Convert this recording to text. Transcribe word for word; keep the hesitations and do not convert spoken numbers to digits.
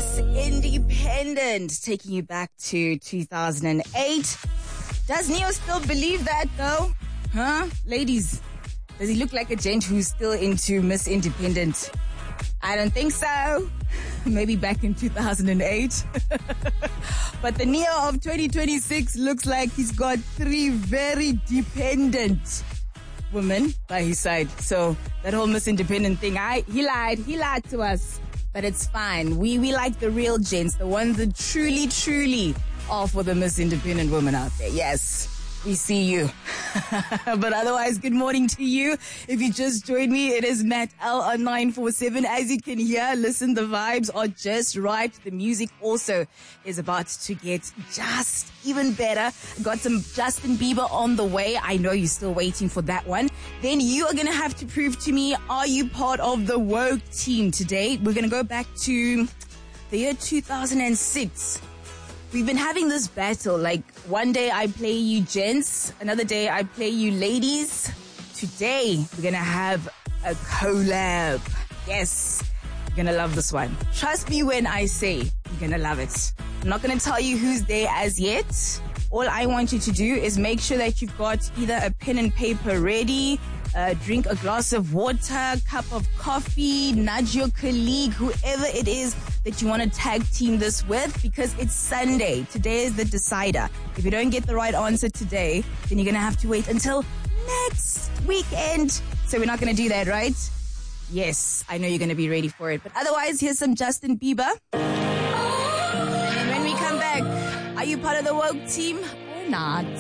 Miss Independent, taking you back to two thousand eight. Does Neo still believe that though? Huh? Ladies, does he look like a gent who's still into Miss Independent? I don't think so. Maybe back in two thousand eight. But the Neo of twenty twenty-six looks like he's got three very dependent women by his side. So that whole Miss Independent thing, I he lied. He lied to us. But it's fine. We we like the real gents, the ones that truly, truly are for the Miss Independent women out there. Yes, we see you. But otherwise, good morning to you. If you just joined me, it is Matt L on nine four seven. As you can hear, listen, the vibes are just right. The music also is about to get just even better. Got some Justin Bieber on the way. I know you're still waiting for that one. Then you are going to have to prove to me, are you part of the woke team today? We're going to go back to the year two thousand six. We've been having this battle, like one day I play you gents, another day I play you ladies. Today, we're gonna have a collab. Yes, you're gonna love this one. Trust me when I say you're gonna love it. I'm not gonna tell you who's there as yet. All I want you to do is make sure that you've got either a pen and paper ready, uh, drink a glass of water, cup of coffee, nudge your colleague, whoever it is that you want to tag team this with, because it's Sunday. Today is the decider. If you don't get the right answer today, then you're going to have to wait until next weekend. So we're not going to do that, right? Yes, I know you're going to be ready for it. But otherwise, here's some Justin Bieber. And when we come back, are you part of the woke team or not?